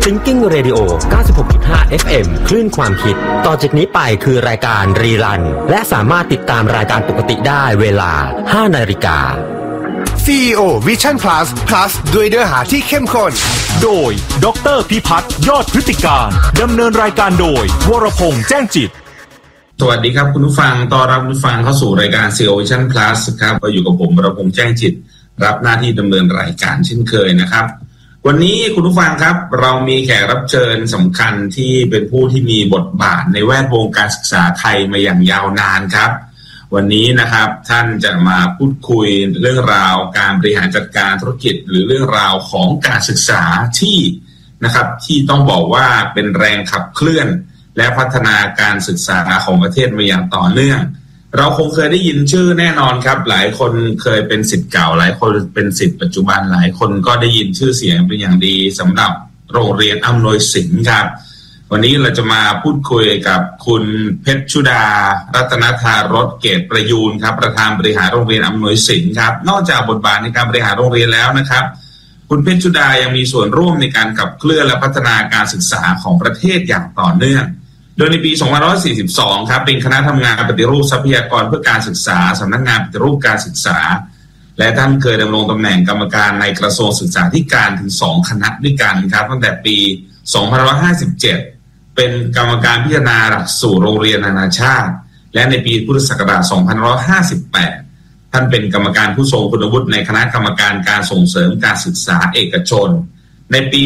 Thinking Radio 96.5 FM คลื่นความคิดต่อจากนี้ไปคือรายการรีรันและสามารถติดตามรายการปกติได้เวลา 5 นาฬิกา CEO Vision Plus ด้วยเนื้อหาที่เข้มข้นโดยดร.พิพัฒน์ยอดพฤติการดำเนินรายการโดยวรพงษ์แจ้งจิตสวัสดีครับคุณผู้ฟังต้อนรับคุณผู้ฟังเข้าสู่รายการ CEO Vision Plus ครับก็อยู่กับผมวรพงษ์แจ้งจิตรับหน้าที่ดำเนินรายการเช่นเคยนะครับวันนี้คุณผู้ฟังครับเรามีแขกรับเชิญสำคัญที่เป็นผู้ที่มีบทบาทในแวดวงการศึกษาไทยมาอย่างยาวนานครับวันนี้นะครับท่านจะมาพูดคุยเรื่องราวการบริหารจัดการธุรกิจหรือเรื่องราวของการศึกษาที่นะครับที่ต้องบอกว่าเป็นแรงขับเคลื่อนและพัฒนาการศึกษาของประเทศมาอย่างต่อเนื่องเราคงเคยได้ยินชื่อแน่นอนครับหลายคนเคยเป็นศิษย์เก่าหลายคนเป็นศิษย์ปัจจุบันหลายคนก็ได้ยินชื่อเสียงเป็นอย่างดีสำหรับโรงเรียนอำนวยสินครับวันนี้เราจะมาพูดคุยกับคุณเพชรชุดารัตนธารสเกตประยูนครับประธานบริหารโรงเรียนอำนวยสินครับนอกจากบทบาทในการบริหารโรงเรียนแล้วนะครับคุณเพชรชุดายังมีส่วนร่วมในการขับเคลื่อนและพัฒนาการศึกษาของประเทศอย่างต่อเนื่องโดยในปี2542ครับเป็นคณะทำงานปฏิรูปทรัพยากรเพื่อการศึกษาสำนักงานปฏิรูปการศึกษาและท่านเคยดำรงตำแหน่งกรรมการในกระทรวงศึกษาธิการถึง2คณะด้วยกันครับตั้งแต่ปี2557เป็นกรรมการพิจารณาหลักสูตรโรงเรียนนานาชาติและในปีพุทธศักราช2558ท่านเป็นกรรมการผู้ทรงคุณวุฒิในคณะกรรมการการส่งเสริมการศึกษาเอกชนในปี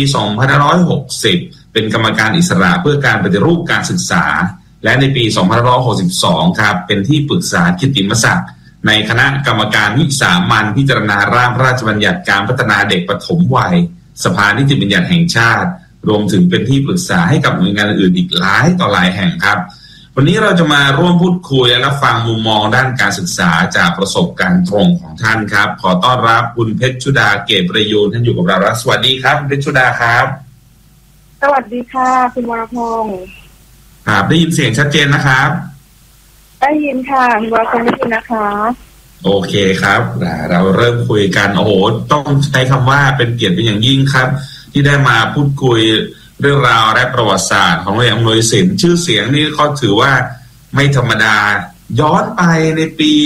2560เป็นกรรมการอิสระเพื่อการปฏิรูปการศึกษาและในปี2562ครับเป็นที่ปรึกษากิตติมศักดิ์ในคณะกรรมการวิสามัญพิจารณาร่างพระราชบัญญัติการพัฒนาเด็กปฐมวัยสภานิติบัญญัติแห่งชาติรวมถึงเป็นที่ปรึกษาให้กับหน่วยงานอื่นอีกหลายต่อหลายแห่งครับวันนี้เราจะมาร่วมพูดคุยและรับฟังมุมมองด้านการศึกษาจากประสบการณ์ตรงของท่านครับขอต้อนรับคุณเพชรชุดาเกตประยูนท่านอยู่กับเราแล้วสวัสดีครับคุณเพชรชุดาครับสวัสดีค่ะคุณวรพงษ์ครับได้ยินเสียงชัดเจนนะครับได้ยินค่ะคุณวรพงษ์ได้ยินนะคะโอเคครับเราเริ่มคุยกันโอ้โหต้องใช้คำว่าเป็นเกียรติเป็นอย่างยิ่งครับที่ได้มาพูดคุยเรื่องราวและประวัติศาสตร์ของโรงเรียนอำนวยสินชื่อเสียงนี่เขาถือว่าไม่ธรรมดาย้อนไปในปี